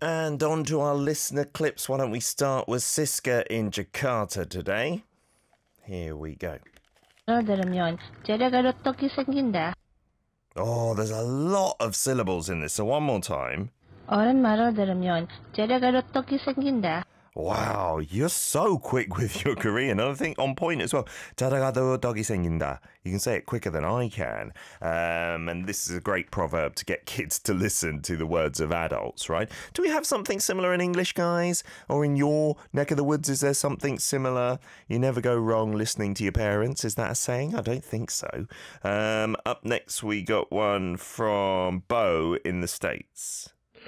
And on to our listener clips. Why don't we start with Siska in Jakarta today? Here we go. 들으면 재래가 어떻게 생긴다. Oh, there's a lot of syllables in this. So one more time. 어른 말을 들으면 재래가 어떻게 생긴다. Wow, you're so quick with your Korean. I think on point as well. 자다가도 떡이 생긴다. You can say it quicker than I can. And this is a great proverb to get kids to listen to the words of adults, right? Do we have something similar in English, guys? Or in your neck of the woods, is there something similar? You never go wrong listening to your parents. Is that a saying? I don't think so. Up next, we got one from Bo in the States.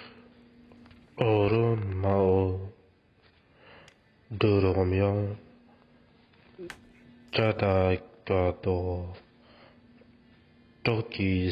어른 마을 들어오면 자다가도 떡이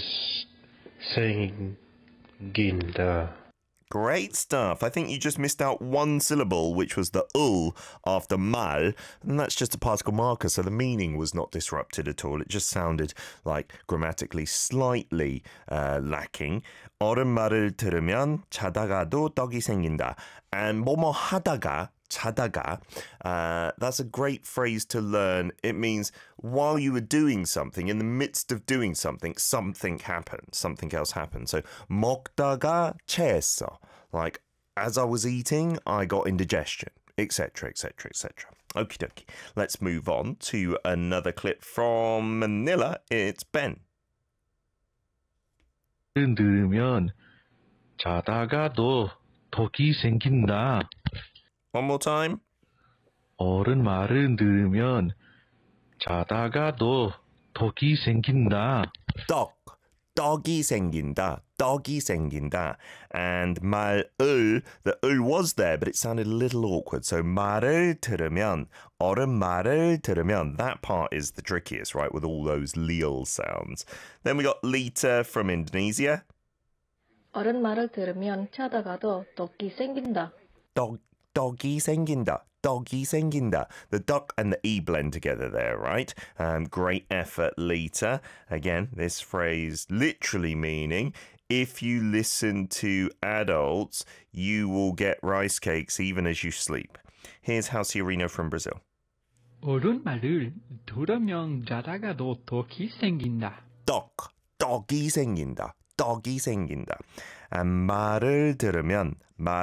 생긴다. Great stuff. I think you just missed out one syllable, which was the ul after mal, and that's just a particle marker, so the meaning was not disrupted at all. It just sounded like grammatically slightly lacking. 어른 말을 들으면 자다가도 떡이 생긴다. And 뭐뭐 하다가 자다가, that's a great phrase to learn. It means while you were doing something, in the midst of doing something, something happened, something else happened. So 먹다가 체했어. Like, as I was eating, I got indigestion, etc., etc., etc. Okie dokie. Let's move on to another clip from Manila. It's Ben. 들으면 자다가도 떡이 생긴다. One more time. 어른 말을 들으면 자다가도 떡이 생긴다. 떡이 생긴다. 떡이 생긴다. And 말을, the ul was there, but it sounded a little awkward. So 말을 들으면, 어른 말을 들으면, that part is the trickiest, right, with all those leal sounds. Then we got Lita from Indonesia. 어른 말을 들으면 자다가도 떡이 생긴다. 떡이 생긴다. 떡이 생긴다. The duck and the e blend together there, right? Great effort, Lita. Again, this phrase literally meaning if you listen to adults, you will get rice cakes even as you sleep. Here's Halciorino from Brazil. 어른 말을 들으면 자다가도 떡이 생긴다. 떡이 생긴다. 떡이 생긴다. And 말을 들으면.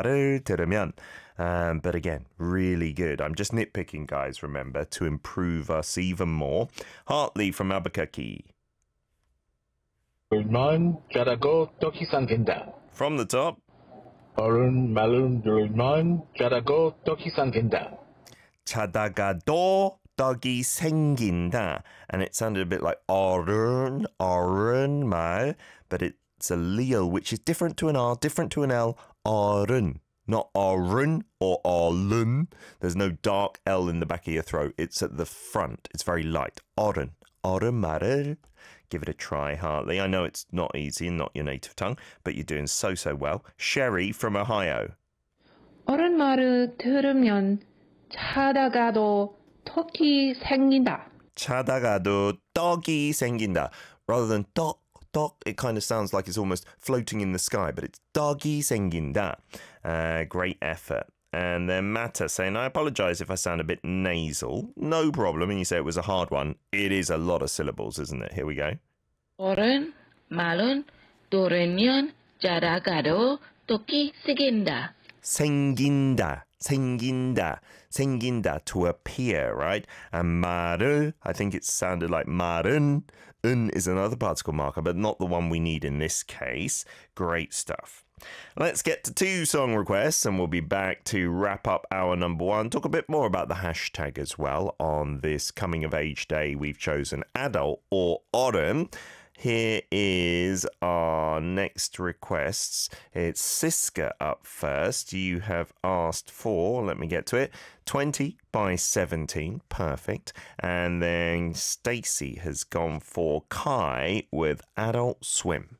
But again, really good. I'm just nitpicking, guys, remember, to improve us even more. Hartley from Albuquerque. 들으면 자다가도 떡이 생긴다. From the top. 어른 말을 들으면 자다가도 떡이 생긴다. 자다가도 떡이 생긴다. And it sounded a bit like 어른 말, but it's a leal, which is different to an R, different to an L. 어른. Not 어른 or 얼른. There's no dark L in the back of your throat. It's at the front. It's very light. 어른 말을. Give it a try, Hartley. I know it's not easy and not your native tongue, but you're doing so well. Sherry from Ohio. 어른 말을 들으면 자다가도 떡이 생긴다. 자다가도 떡이 생긴다. Rather than 떡, it kind of sounds like it's almost floating in the sky, but it's 떡이 생긴다. Great effort. And then Mata saying, I apologise if I sound a bit nasal. No problem. And you say it was a hard one. It is a lot of syllables, isn't it? Here we go. 어른 말은 들으면 자다가도 떡이 생긴다. 생긴다, to appear, right? And 말을, I think it sounded like 말은. Is another particle marker, but not the one we need in this case. Great stuff. Let's get to 2 song requests, and we'll be back to wrap up our number 1. Talk a bit more about the hashtag as well on this coming of age day. We've chosen adult or 어른. Here is our next requests. It's Siska up first. You have asked for, let me get to it, 20 by 17. Perfect. And then Stacey has gone for Kai with Adult Swim.